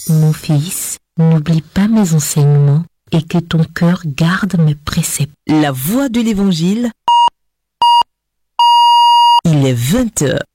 Mon fils, n'oublie pas mes enseignements et que ton cœur garde mes préceptes. La voix de l'Évangile, il est 20h.